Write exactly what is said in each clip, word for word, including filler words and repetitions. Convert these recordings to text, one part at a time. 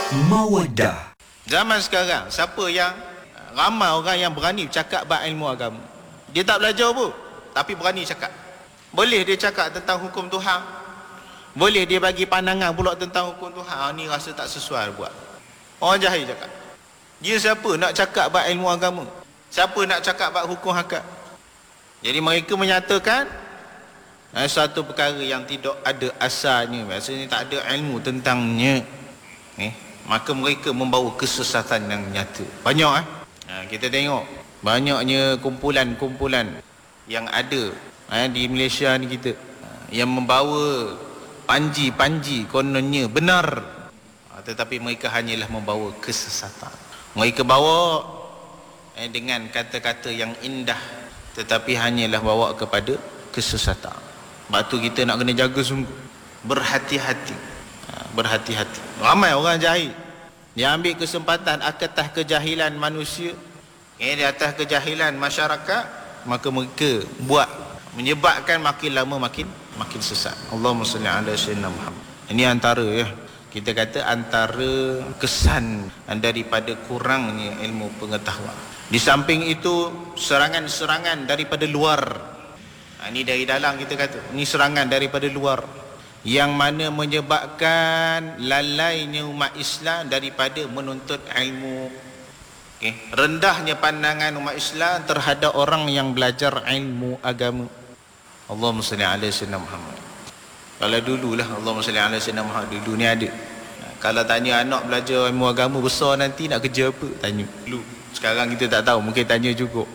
Mawaddah. Zaman sekarang, siapa yang ramai orang yang berani bercakap bab ilmu agama. Dia tak belajar pun, tapi berani cakap. Boleh dia cakap tentang hukum Tuhan, boleh dia bagi pandangan pula tentang hukum Tuhan. Ha, ni rasa tak sesuai buat. Orang jahil cakap. Dia siapa nak cakap bab ilmu agama? Siapa nak cakap bab hukum hakikat? Jadi mereka menyatakan eh, satu perkara yang tidak ada asalnya, maksudnya tak ada ilmu tentangnya, eh, maka mereka membawa kesesatan yang nyata. Banyak eh? Ha, kita tengok banyaknya kumpulan-kumpulan yang ada eh, di Malaysia ni kita, yang membawa panji-panji kononnya benar, ha, tetapi mereka hanyalah membawa kesesatan. Mereka bawa eh, dengan kata-kata yang indah, tetapi hanyalah bawa kepada kesesatan. Sebab tu kita nak kena jaga sungguh, berhati-hati, ha, berhati-hati. Ramai orang jahil, dia ambil kesempatan atas kejahilan manusia, eh, di atas kejahilan masyarakat, maka mereka buat, menyebabkan makin lama makin makin sesat. Allahumma salli ala sayyidina Muhammad. Ini antara ya, kita kata antara kesan daripada kurangnya ilmu pengetahuan. Di samping itu, serangan-serangan daripada luar. Ha, ini dari dalam kita kata, ini serangan daripada luar, yang mana menyebabkan lalainya umat Islam daripada menuntut ilmu. Okay. Rendahnya pandangan umat Islam terhadap orang yang belajar ilmu agama. Allahumma salli ala sayyidina Muhammad. Kalau dululah, Allahumma salli ala sayyidina Muhammad, dulu ni ada. Kalau tanya anak belajar ilmu agama besar nanti nak kerja apa, tanya dulu. Sekarang kita tak tahu, mungkin tanya cukup.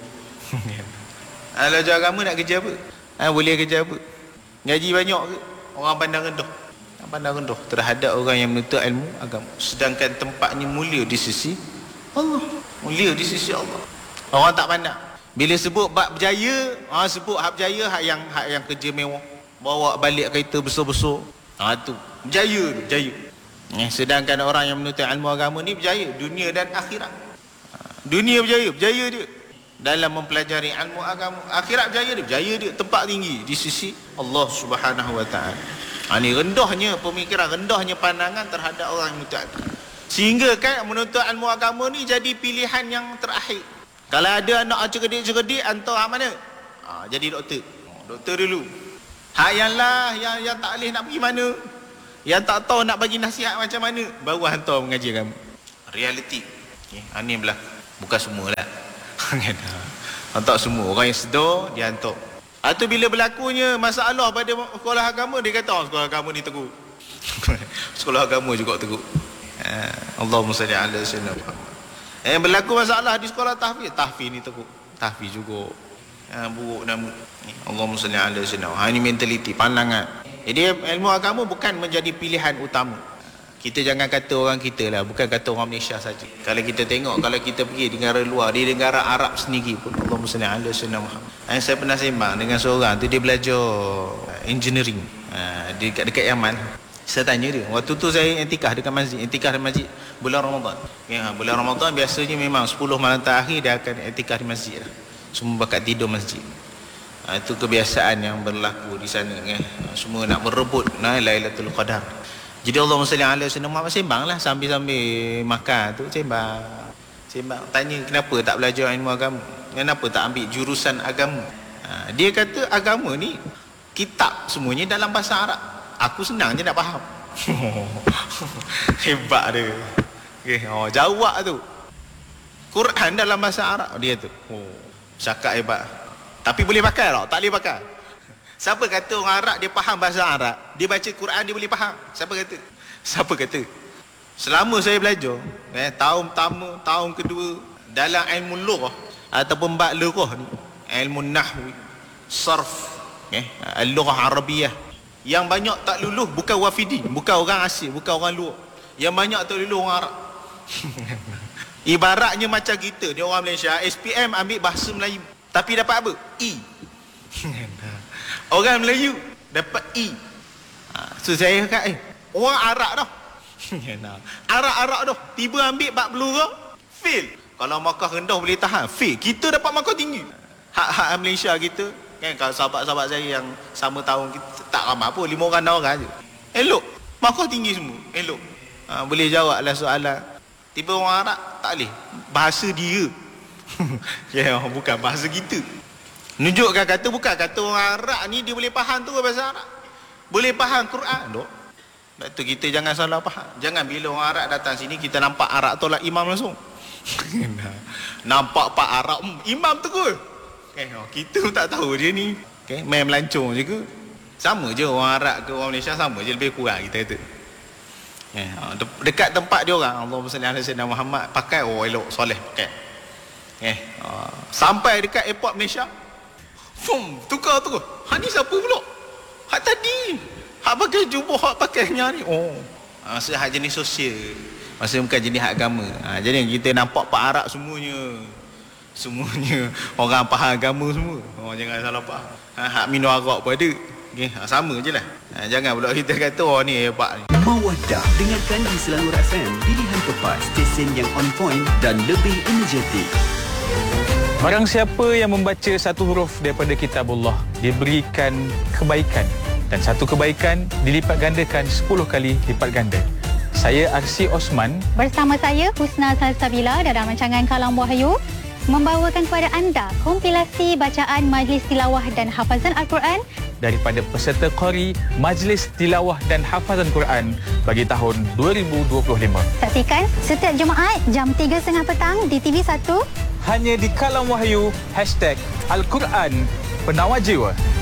Belajar agama nak kerja apa? Ha, boleh kerja apa? Gaji banyak ke? Orang pandang rendah. Orang pandang rendah terhadap orang yang menuntut ilmu agama, sedangkan tempatnya mulia di sisi Allah. Mulia di sisi Allah. Orang tak pandang. Bila sebut bab berjaya, ha, sebut hak berjaya, hak yang hak yang kerja mewah, bawa balik kereta besar-besar. Ha, tu berjaya tu, berjaya. Eh, sedangkan orang yang menuntut ilmu agama ni berjaya dunia dan akhirat. Ha, dunia berjaya, berjaya dia dalam mempelajari ilmu agama. Akhirat berjaya dia, berjaya dia, tempat tinggi di sisi Allah Subhanahu wa taala. Ha, ni rendahnya pemikiran, rendahnya pandangan terhadap orang yang menuntut agama. Sehingga kan menuntut ilmu agama ni jadi pilihan yang terakhir. Kalau ada anak cerdik-cerdik, hantar hak mana? Ha, jadi doktor. Doktor dulu. Hak yang lah, yang, yang tak boleh nak pergi mana, yang tak tahu nak bagi nasihat macam mana, baru hantar mengaji agama. Reality. Okay. Ha, ni berlaku. Bukan semualah. Hantar semua. Orang yang sedar, dia hantar. Atau bila berlakunya masalah pada sekolah agama, dia kata, oh, sekolah agama ni teruk. Sekolah agama juga teruk. Allahumma salli ala sayyidina Muhammad. Eh, berlaku masalah di sekolah tahfiz, tahfiz ni teruk, tahfiz juga ha, buruk nama. Allahumma salli ala sayyidina Muhammad. Ha, ini mentaliti, pandangan. Jadi ilmu agama bukan menjadi pilihan utama. Kita jangan kata orang kita lah, bukan kata orang Malaysia saja. Kalau kita tengok, kalau kita pergi di negara luar, di negara Arab sendiri pun, Allahumma salli ala sayyidina Muhammad. Ha, saya pernah sembang dengan seorang tu, dia belajar engineering ha, di dekat, dekat Yaman. Saya tanya dia, waktu tu saya intikah dekat masjid, intikah di masjid bulan Ramadan. Ya, bulan Ramadan biasanya memang sepuluh malam terakhir dia akan intikah di masjid lah. Semua bakat tidur masjid. Ha, itu kebiasaan yang berlaku di sana kan. Semua nak berebut nah Lailatul Qadar. Jadi Allahumma salli ala sayyidina Muhammad, sembanglah sambil-sambil makan tu, sembang. Sembang tanya kenapa tak belajar ilmu agama? Kenapa tak ambil jurusan agama? Ha, dia kata agama ni kitab semuanya dalam bahasa Arab. Aku senang je nak faham. Hebat dia. Okay, oh, jawab tu. Quran dalam bahasa Arab dia tu. Oh, cakap hebat. Tapi boleh pakai tak? Tak boleh pakai. Siapa kata orang Arab dia faham bahasa Arab, dia baca Quran dia boleh faham? Siapa kata? Siapa kata? Selama saya belajar, eh, tahun pertama, tahun kedua dalam ilmu lughah ataupun bab lughah ni, ilmu nahwi, sarf, eh, al-lughah Arabiyah, yang banyak tak luluh bukan wafidi, bukan orang asing, bukan orang luar. Yang banyak tak luluh orang Arab. Ibaratnya macam kita, dia orang Malaysia, S P M ambil bahasa Melayu, tapi dapat apa? E. Orang Melayu dapat E. Ha, so saya kata, eh, orang Arab dah. Arab-Arab dah, tiba ambil bab pelura, fail. Kalau markah rendah boleh tahan, fail. Kita dapat markah tinggi. Hak-hak Malaysia kita, kan, kalau sahabat-sahabat saya yang sama tahun kita, tak ramai apa, lima orang, enam orang je. Elok, markah tinggi semua, elok. Ha, boleh jawablah soalan. Tiba orang Arab tak boleh. Bahasa dia. Ya, bukan bahasa kita. Nunjukkan kata bukan kata orang Arab ni dia boleh faham tu bahasa Arab. Boleh faham Quran dok. Sebab tu kita jangan salah faham. Jangan bila orang Arab datang sini kita nampak Arab tolak imam langsung. Nampak Pak Arab imam tu ke? Eh, kita tak tahu dia ni. Okay, main melancong je ke? Sama je orang Arab ke orang Malaysia sama je, lebih kurang kita kata. Eh, dekat tempat dia orang Allahumma salli ala sayyidina Muhammad pakai oh elok soleh pakai. Eh, uh, sampai dekat airport Malaysia. Fum, tukar tu. Hak ni siapa pula? Hak tadi. Hak pakai jubah, hak pakai nyari. Oh. Maksud hak jenis sosial. Maksud bukan jenis hak agama. Ha, jadi kita nampak Pak Arab semuanya. Semuanya orang faham agama semua. Oh, jangan salah faham. Ha, hak minum arak pun ada. Okay, ha, sama je lah. Ha, jangan pula kita kata oh ni Pak ni. Mawaddah dengarkan di Selangor F M. Pilihan tepat, stesen yang on point dan lebih energetik. Barang siapa yang membaca satu huruf daripada kitabullah diberikan kebaikan, dan satu kebaikan dilipat gandakan sepuluh kali lipat ganda. Saya Arsi Osman bersama saya Husna Salsabila dalam rancangan Kalam Wahyu membawakan kepada anda kompilasi bacaan Majlis Tilawah dan Hafazan Al-Quran daripada peserta Qori Majlis Tilawah dan Hafazan Quran bagi tahun dua ribu dua puluh lima. Saksikan setiap Jumaat jam tiga tiga puluh petang di T V satu. Hanya di Kalam Wahyu, hashtag Al-Quran Penawar Jiwa.